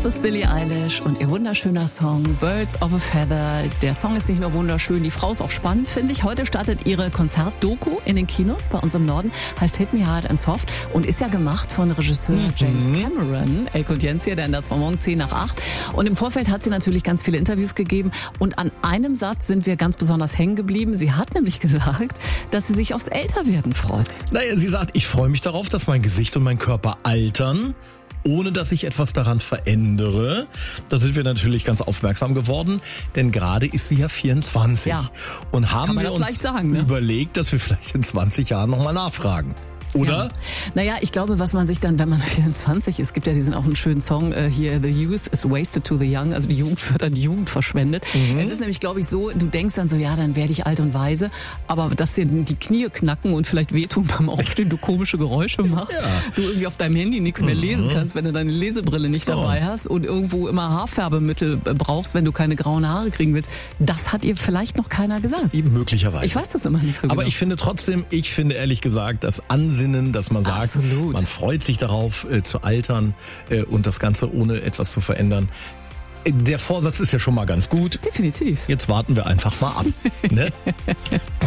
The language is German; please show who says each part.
Speaker 1: Das ist Billie Eilish und ihr wunderschöner Song Birds of a Feather. Der Song ist nicht nur wunderschön, die Frau ist auch spannend, finde ich. Heute startet ihre Konzertdoku in den Kinos bei uns im Norden. Heißt Hit Me Hard and Soft und ist ja gemacht von Regisseur James Cameron. El Codienzi, der in der 2 morgen 10 nach 8. Und im Vorfeld hat sie natürlich ganz viele Interviews gegeben. Und an einem Satz sind wir ganz besonders hängen geblieben. Sie hat nämlich gesagt, dass sie sich aufs Älterwerden freut.
Speaker 2: Naja, sie sagt, ich freue mich darauf, dass mein Gesicht und mein Körper altern, ohne dass ich etwas daran verändere. Da sind wir natürlich ganz aufmerksam geworden, denn gerade ist sie ja 24.
Speaker 1: Ja.
Speaker 2: Und haben wir
Speaker 1: das
Speaker 2: uns
Speaker 1: leicht sagen, ne?
Speaker 2: überlegt, dass wir vielleicht in 20 Jahren nochmal nachfragen. Oder?
Speaker 1: Ja. Naja, ich glaube, was man sich dann, wenn man 24 ist, gibt ja diesen auch einen schönen Song hier, The Youth is wasted to the young, also die Jugend wird an die Jugend verschwendet. Es ist nämlich, glaube ich, so, du denkst dann so, ja, dann werde ich alt und weise, aber dass dir die Knie knacken und vielleicht wehtun beim Aufstehen, du komische Geräusche machst, du irgendwie auf deinem Handy nichts mehr lesen kannst, wenn du deine Lesebrille nicht dabei hast und irgendwo immer Haarfärbemittel brauchst, wenn du keine grauen Haare kriegen willst, das hat ihr vielleicht noch keiner gesagt.
Speaker 2: Möglicherweise.
Speaker 1: Ich weiß das immer nicht so
Speaker 2: Aber
Speaker 1: genau.
Speaker 2: ich finde ehrlich gesagt, das Ansinnen, dass man sagt,
Speaker 1: Absolut.
Speaker 2: man freut sich darauf zu altern und das Ganze ohne etwas zu verändern. Der Vorsatz ist ja schon mal ganz gut.
Speaker 1: Definitiv.
Speaker 2: Jetzt warten wir einfach mal ab. Ne?